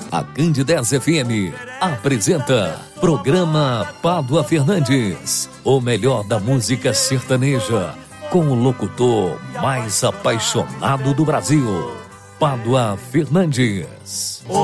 A Candidez FM apresenta Programa Pádua Fernandes, o melhor da música sertaneja, com o locutor mais apaixonado do Brasil, Pádua Fernandes.